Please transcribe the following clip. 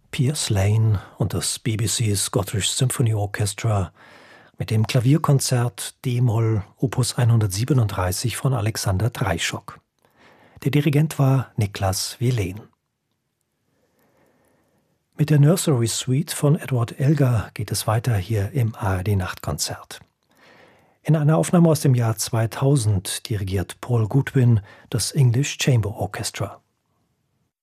Piers Lane und das BBC Scottish Symphony Orchestra mit dem Klavierkonzert d-Moll Opus 137 von Alexander Dreischock. Der Dirigent war Niklas Vilen. Mit der Nursery Suite von Edward Elgar geht es weiter hier im ARD-Nachtkonzert. In einer Aufnahme aus dem Jahr 2000 dirigiert Paul Goodwin das English Chamber Orchestra.